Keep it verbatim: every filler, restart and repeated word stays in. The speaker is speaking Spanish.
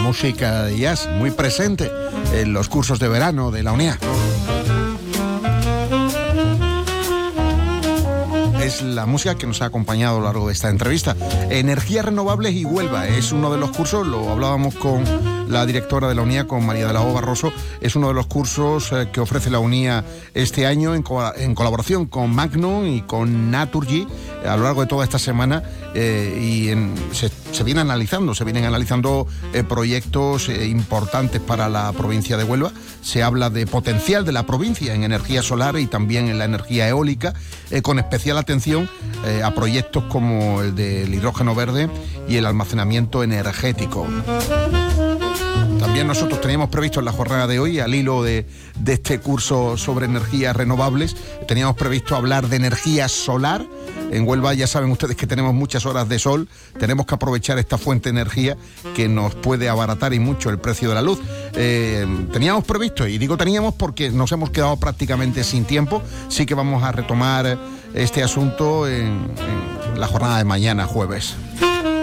música de jazz muy presente en los cursos de verano de la UNEA. Es la música que nos ha acompañado a lo largo de esta entrevista. Energías renovables y Huelva es uno de los cursos, lo hablábamos con la directora de la UNEA, con María de la O Barroso, es uno de los cursos eh, que ofrece la UNEA este año en, co en colaboración con Magnum y con Naturgy eh, a lo largo de toda esta semana eh, y en, se, se viene analizando, se vienen analizando eh, proyectos eh, importantes para la provincia de Huelva. Se habla de potencial de la provincia en energía solar y también en la energía eólica, eh, con especial atención eh, a proyectos como el del hidrógeno verde y el almacenamiento energético. También nosotros teníamos previsto en la jornada de hoy, al hilo de, de este curso sobre energías renovables, teníamos previsto hablar de energía solar. En Huelva ya saben ustedes que tenemos muchas horas de sol, tenemos que aprovechar esta fuente de energía que nos puede abaratar y mucho el precio de la luz. Eh, teníamos previsto, y digo teníamos porque nos hemos quedado prácticamente sin tiempo, sí que vamos a retomar este asunto en, en la jornada de mañana, jueves.